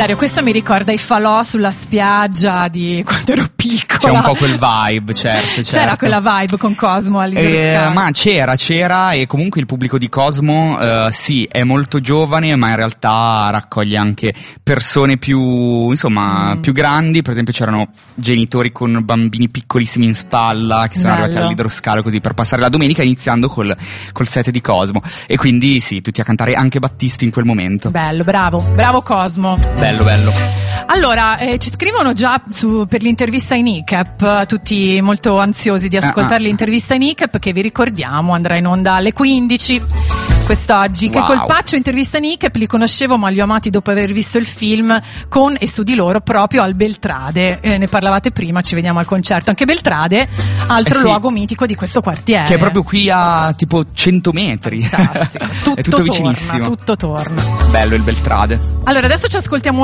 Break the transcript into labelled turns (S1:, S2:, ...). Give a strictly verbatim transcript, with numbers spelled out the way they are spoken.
S1: Dario, questa mi ricorda i falò sulla spiaggia di quando ero piccola.
S2: C'è un po' quel vibe, certo, certo.
S1: C'era quella vibe con Cosmo all'Idersky.
S2: Eh, ma c'era, c'era e comunque il pubblico di Cosmo eh, sì, è molto giovane, ma in realtà raccoglie anche persone più, insomma, mm. più grandi. Per esempio c'erano genitori con bambini piccolissimi in spalla che sono
S1: Bello.
S2: arrivati all'Idroscalo così per passare la domenica, iniziando col, col set di Cosmo. E quindi sì, tutti a cantare, anche Battisti in quel momento.
S1: Bello, bravo, bravo Cosmo.
S2: Bello, bello.
S1: Allora, eh, ci scrivono già su, per l'intervista in I C A P, tutti molto ansiosi di ascoltare
S2: ah, ah.
S1: l'intervista in I C A P, che vi ricordiamo andrà in onda alle quindici quest'oggi.
S2: Wow.
S1: Che Colpaccio intervista in I C A P li conoscevo, ma li ho amati dopo aver visto il film con e su di loro proprio al Beltrade. Eh, ne parlavate prima, ci vediamo al concerto. Anche Beltrade, altro
S2: eh sì.
S1: luogo mitico di questo quartiere.
S2: Che è proprio qui a tipo cento metri.
S1: Fantastico. Tutto
S2: è tutto
S1: torna,
S2: vicinissimo.
S1: tutto torna.
S2: Bello il Beltrade.
S1: Allora, adesso ci ascoltiamo